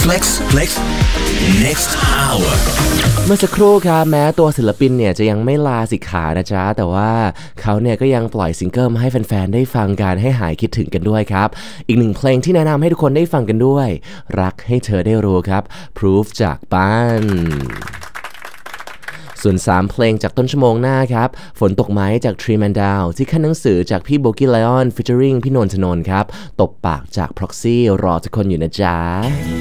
Flex Next Hour เมื่อสักครู่ครับแม้ตัวศิลปินเนี่ยจะยังไม่ลาสิกขานะจ๊ะแต่ว่าเขาเนี่ยก็ยังปล่อยซิงเกิลมาให้แฟนๆได้ฟังกันให้หายคิดถึงกันด้วยครับอีกหนึ่งเพลงที่แนะนำให้ทุกคนได้ฟังกันด้วยรักให้เธอได้รู้ครับ Proof จากบ้านส่วน3เพลงจากต้นชั่วโมงหน้าครับฝนตกไหมจาก Tree Man Down ที่ขั้นหนังสือจากพี่โบกี้ไลออน featuring พี่นนทนนท์ครับตบปากจาก Proxy รอทุกคนอยู่นะจ๊ะ